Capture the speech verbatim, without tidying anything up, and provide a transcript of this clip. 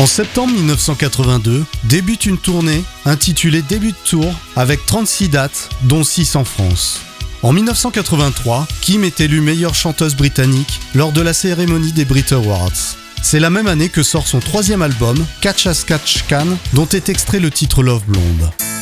En septembre mille neuf cent quatre-vingt-deux, débute une tournée intitulée Début de Tour avec trente-six dates, dont six en France. En mille neuf cent quatre-vingt-trois, Kim est élue meilleure chanteuse britannique lors de la cérémonie des Brit Awards. C'est la même année que sort son troisième album, Catch As Catch Can, dont est extrait le titre Love Blonde.